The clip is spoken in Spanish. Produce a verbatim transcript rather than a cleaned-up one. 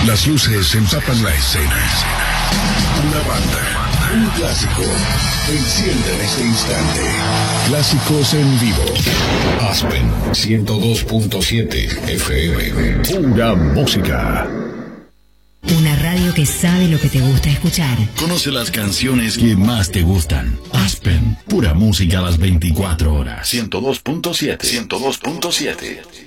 Las luces empapan la escena. Una banda, un clásico, enciende en este instante. Clásicos en vivo. Aspen ciento dos punto siete F M. Pura música. Una radio que sabe lo que te gusta escuchar. Conoce las canciones que más te gustan. Aspen, pura música a las veinticuatro horas. ciento dos punto siete. ciento dos punto siete.